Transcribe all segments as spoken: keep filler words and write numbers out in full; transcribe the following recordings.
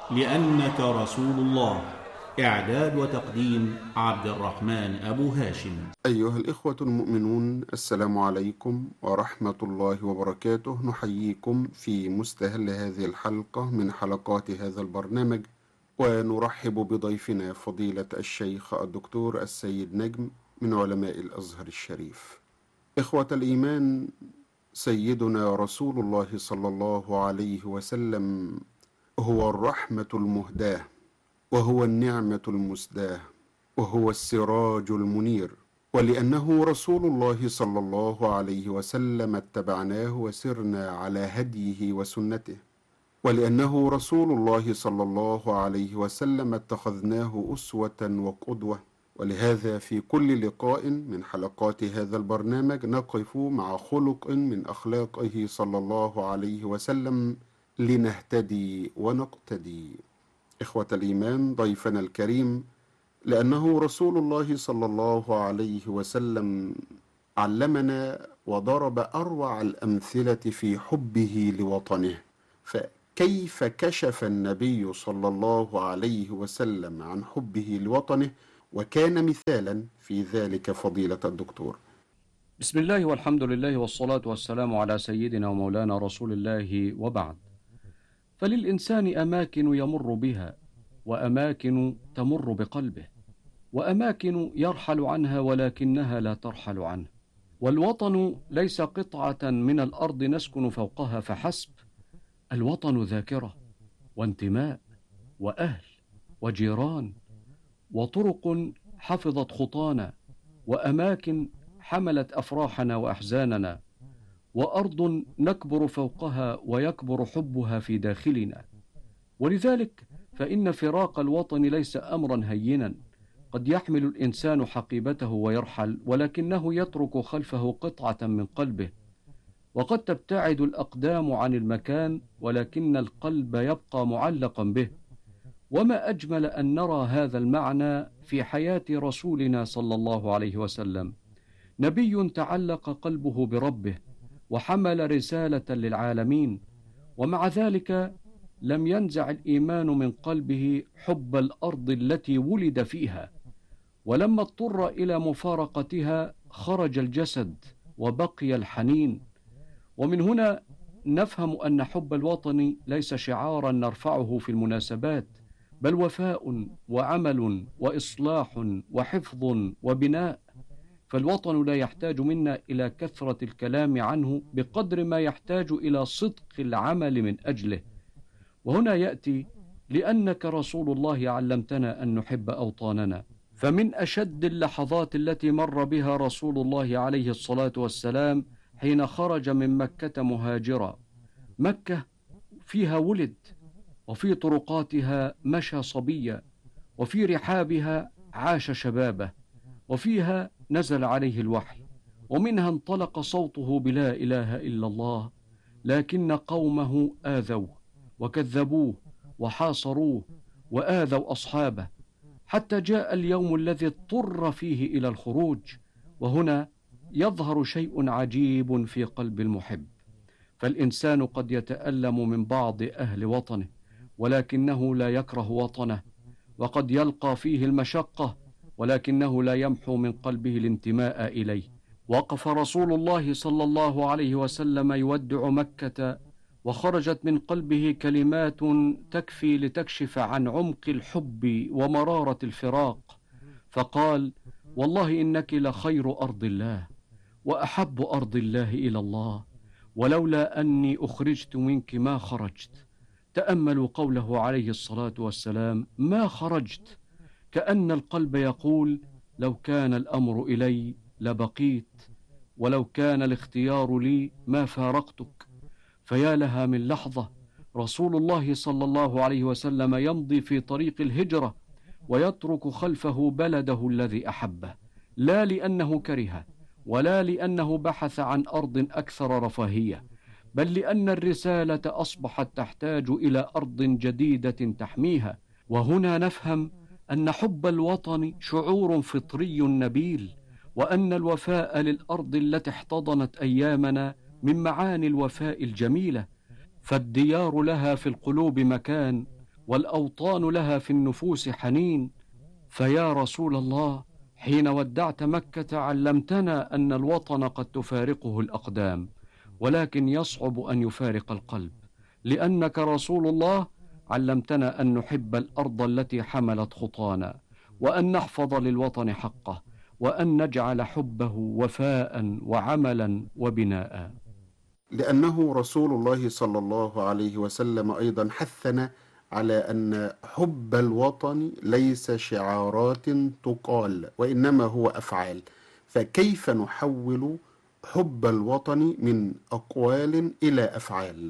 لأنك رسول الله. إعداد وتقديم عبد الرحمن أبو هاشم. أيها الإخوة المؤمنون، السلام عليكم ورحمة الله وبركاته. نحييكم في مستهل هذه الحلقة من حلقات هذا البرنامج، ونرحب بضيفنا فضيلة الشيخ الدكتور السيد نجم من علماء الأزهر الشريف. إخوة الإيمان، سيدنا رسول الله صلى الله عليه وسلم هو الرحمة المهداة، وهو النعمة المسداة، وهو السراج المنير. ولأنه رسول الله صلى الله عليه وسلم اتبعناه وسرنا على هديه وسنته، ولأنه رسول الله صلى الله عليه وسلم اتخذناه أسوة وقدوة. ولهذا في كل لقاء من حلقات هذا البرنامج نقف مع خلق من أخلاقه صلى الله عليه وسلم لنهتدي ونقتدي. إخوة الإيمان، ضيفنا الكريم لأنه رسول الله صلى الله عليه وسلم علمنا وضرب أروع الأمثلة في حبه لوطنه. فكيف كشف النبي صلى الله عليه وسلم عن حبه لوطنه وكان مثالا في ذلك فضيلة الدكتور؟ بسم الله والحمد لله والصلاة والسلام على سيدنا ومولانا رسول الله، وبعد. فللإنسان أماكن يمر بها، وأماكن تمر بقلبه، وأماكن يرحل عنها ولكنها لا ترحل عنه. والوطن ليس قطعة من الأرض نسكن فوقها فحسب. الوطن ذاكرة وانتماء وأهل وجيران وطرق حفظت خطانا، وأماكن حملت أفراحنا وأحزاننا، وأرض نكبر فوقها ويكبر حبها في داخلنا. ولذلك فإن فراق الوطن ليس أمرا هينا. قد يحمل الإنسان حقيبته ويرحل، ولكنه يترك خلفه قطعة من قلبه. وقد تبتعد الأقدام عن المكان، ولكن القلب يبقى معلقا به. وما أجمل أن نرى هذا المعنى في حياة رسولنا صلى الله عليه وسلم، نبي تعلق قلبه بربه وحمل رسالة للعالمين، ومع ذلك لم ينزع الإيمان من قلبه حب الأرض التي ولد فيها. ولما اضطر إلى مفارقتها خرج الجسد وبقي الحنين. ومن هنا نفهم أن حب الوطن ليس شعارا نرفعه في المناسبات، بل وفاء وعمل وإصلاح وحفظ وبناء. فالوطن لا يحتاج منا إلى كثرة الكلام عنه بقدر ما يحتاج إلى صدق العمل من أجله. وهنا يأتي لأنك رسول الله علمتنا أن نحب أوطاننا. فمن أشد اللحظات التي مر بها رسول الله عليه الصلاة والسلام حين خرج من مكة مهاجرا. مكة فيها ولد، وفي طرقاتها مشى صبيا، وفي رحابها عاش شبابه، وفيها نزل عليه الوحي، ومنها انطلق صوته بلا إله إلا الله. لكن قومه آذوه وكذبوه وحاصروه وآذوا أصحابه، حتى جاء اليوم الذي اضطر فيه إلى الخروج. وهنا يظهر شيء عجيب في قلب المحب. فالإنسان قد يتألم من بعض أهل وطنه، ولكنه لا يكره وطنه. وقد يلقى فيه المشقة، ولكنه لا يمحو من قلبه الانتماء إليه. وقف رسول الله صلى الله عليه وسلم يودع مكة، وخرجت من قلبه كلمات تكفي لتكشف عن عمق الحب ومرارة الفراق. فقال: والله إنك لخير أرض الله، وأحب أرض الله إلى الله، ولولا أني أخرجت منك ما خرجت. تأملوا قوله عليه الصلاة والسلام: ما خرجت، كأن القلب يقول: لو كان الأمر إلي لبقيت، ولو كان الاختيار لي ما فارقتك. فيا لها من لحظة رسول الله صلى الله عليه وسلم يمضي في طريق الهجرة ويترك خلفه بلده الذي أحبه، لا لأنه كرهه، ولا لأنه بحث عن أرض أكثر رفاهية، بل لأن الرسالة أصبحت تحتاج إلى أرض جديدة تحميها. وهنا نفهم أن حب الوطن شعور فطري نبيل، وأن الوفاء للأرض التي احتضنت أيامنا من معاني الوفاء الجميلة. فالديار لها في القلوب مكان، والأوطان لها في النفوس حنين. فيا رسول الله، حين ودعت مكة علمتنا أن الوطن قد تفارقه الأقدام، ولكن يصعب أن يفارق القلب، لأنك رسول الله علمتنا أن نحب الأرض التي حملت خطانا، وأن نحفظ للوطن حقه، وأن نجعل حبه وفاء وعملا وبناء. لأنه رسول الله صلى الله عليه وسلم أيضا حثنا على أن حب الوطن ليس شعارات تقال، وإنما هو أفعال. فكيف نحول حب الوطن من أقوال إلى أفعال؟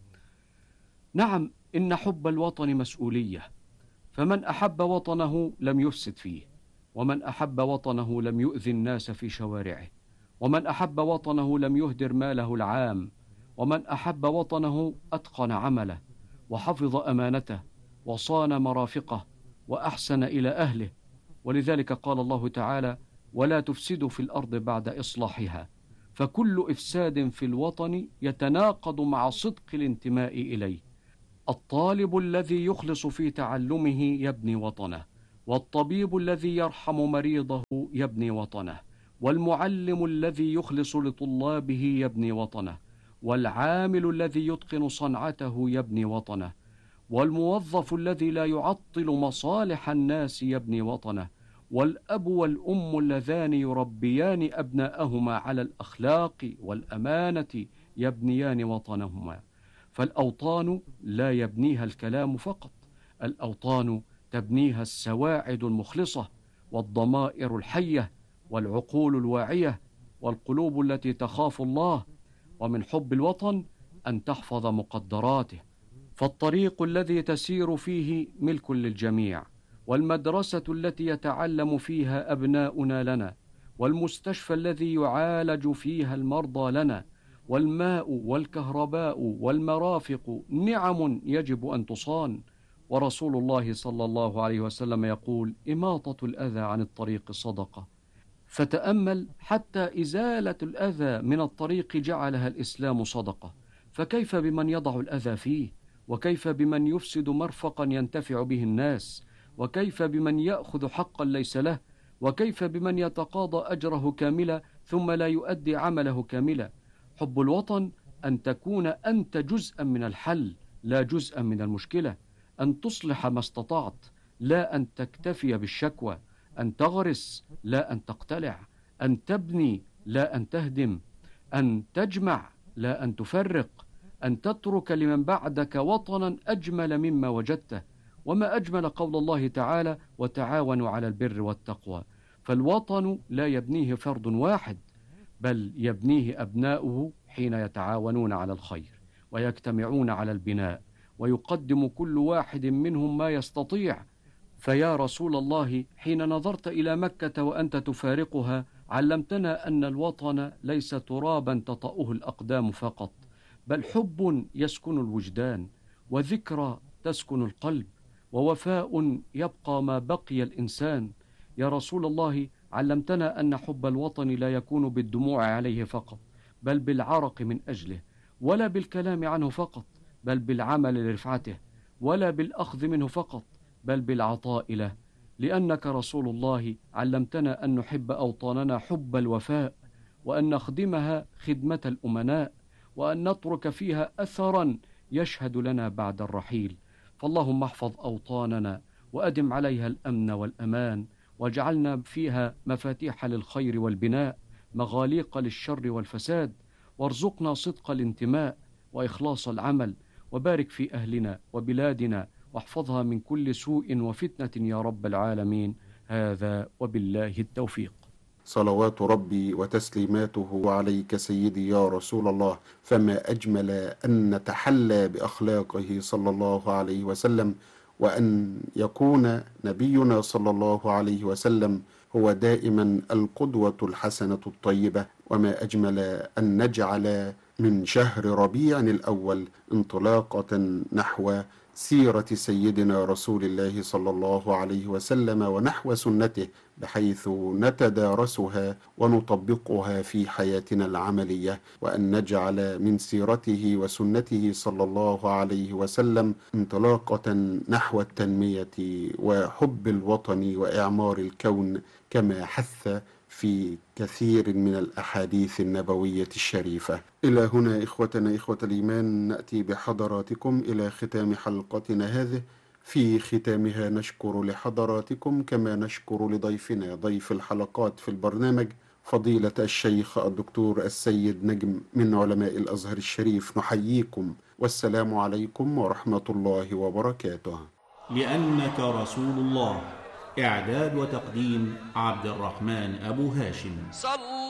نعم، إن حب الوطن مسؤولية، فمن أحب وطنه لم يفسد فيه، ومن أحب وطنه لم يؤذي الناس في شوارعه، ومن أحب وطنه لم يهدر ماله العام، ومن أحب وطنه أتقن عمله، وحفظ أمانته، وصان مرافقه، وأحسن إلى أهله. ولذلك قال الله تعالى: ولا تفسدوا في الأرض بعد إصلاحها. فكل إفساد في الوطن يتناقض مع صدق الانتماء إليه. الطالب الذي يخلص في تعلمه يبني وطنه، والطبيب الذي يرحم مريضه يبني وطنه، والمعلم الذي يخلص لطلابه يبني وطنه، والعامل الذي يتقن صنعته يبني وطنه، والموظف الذي لا يعطل مصالح الناس يبني وطنه، والأب والأم اللذان يربيان أبناءهما على الأخلاق والأمانة يبنيان وطنهما. فالأوطان لا يبنيها الكلام فقط، الأوطان تبنيها السواعد المخلصة، والضمائر الحية، والعقول الواعية، والقلوب التي تخاف الله. ومن حب الوطن أن تحفظ مقدراته، فالطريق الذي تسير فيه ملك للجميع، والمدرسة التي يتعلم فيها أبناؤنا لنا، والمستشفى الذي يعالج فيها المرضى لنا، والماء والكهرباء والمرافق نعم يجب أن تصان. ورسول الله صلى الله عليه وسلم يقول: إماطة الأذى عن الطريق صدقة. فتأمل، حتى إزالة الأذى من الطريق جعلها الإسلام صدقة، فكيف بمن يضع الأذى فيه؟ وكيف بمن يفسد مرفقا ينتفع به الناس؟ وكيف بمن يأخذ حقا ليس له؟ وكيف بمن يتقاضى أجره كاملا ثم لا يؤدي عمله كاملا؟ حب الوطن أن تكون أنت جزءا من الحل لا جزءا من المشكلة، أن تصلح ما استطعت لا أن تكتفي بالشكوى، أن تغرس لا أن تقتلع، أن تبني لا أن تهدم، أن تجمع لا أن تفرق، أن تترك لمن بعدك وطنا أجمل مما وجدته. وما أجمل قول الله تعالى: وتعاونوا على البر والتقوى. فالوطن لا يبنيه فرد واحد، بل يبنيه أبناؤه حين يتعاونون على الخير ويجتمعون على البناء، ويقدم كل واحد منهم ما يستطيع. فيا رسول الله، حين نظرت إلى مكة وأنت تفارقها علمتنا أن الوطن ليس ترابا تطأه الأقدام فقط، بل حب يسكن الوجدان، وذكرى تسكن القلب، ووفاء يبقى ما بقي الإنسان. يا رسول الله، علمتنا أن حب الوطن لا يكون بالدموع عليه فقط، بل بالعرق من أجله، ولا بالكلام عنه فقط، بل بالعمل لرفعته، ولا بالأخذ منه فقط، بل بالعطاء له. لأنك رسول الله علمتنا أن نحب أوطاننا حب الوفاء، وأن نخدمها خدمة الأمناء، وأن نترك فيها أثرا يشهد لنا بعد الرحيل. فاللهم احفظ أوطاننا، وأدم عليها الأمن والأمان، واجعلنا فيها مفاتيح للخير والبناء، مغاليق للشر والفساد، وارزقنا صدق الانتماء وإخلاص العمل، وبارك في أهلنا وبلادنا، واحفظها من كل سوء وفتنة يا رب العالمين. هذا وبالله التوفيق. صلوات ربي وتسليماته عليك سيدي يا رسول الله. فما أجمل أن نتحلى بأخلاقه صلى الله عليه وسلم، وأن يكون نبينا صلى الله عليه وسلم هو دائما القدوة الحسنة الطيبة. وما أجمل أن نجعل من شهر ربيع الأول انطلاقة نحو سيرة سيدنا رسول الله صلى الله عليه وسلم ونحو سنته، بحيث نتدارسها ونطبقها في حياتنا العملية، وأن نجعل من سيرته وسنته صلى الله عليه وسلم انطلاقة نحو التنمية وحب الوطن وإعمار الكون، كما حث في كثير من الأحاديث النبوية الشريفة. إلى هنا إخوتنا إخوة الإيمان نأتي بحضراتكم إلى ختام حلقتنا هذه. في ختامها نشكر لحضراتكم كما نشكر لضيفنا ضيف الحلقات في البرنامج فضيلة الشيخ الدكتور السيد نجم من علماء الأزهر الشريف. نحييكم والسلام عليكم ورحمة الله وبركاته. لأنك رسول الله. إعداد وتقديم عبد الرحمن أبو هاشم.